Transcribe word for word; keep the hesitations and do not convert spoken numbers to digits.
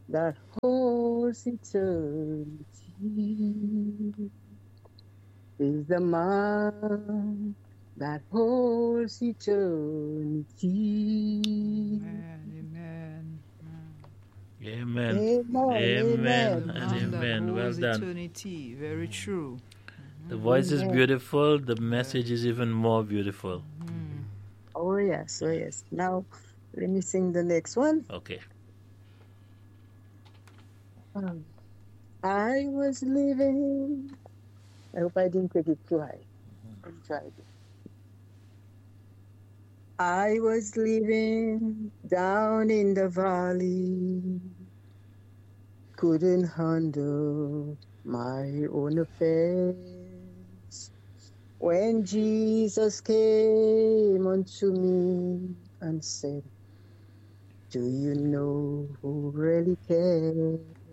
that holds eternity is the mind that holds eternity. Amen. Amen. Amen. Amen, Amen The amen, and man that amen. Well holds done. eternity. Very true. The voice is amen. beautiful. The Yeah. message is even more beautiful. Oh yes, oh yes. Now let me sing the next one. Okay. Um, I was living. I hope I didn't take it too high. Let me try again. I was living down in the valley, couldn't handle my own affairs. When Jesus came unto me and said, do you know who really cares?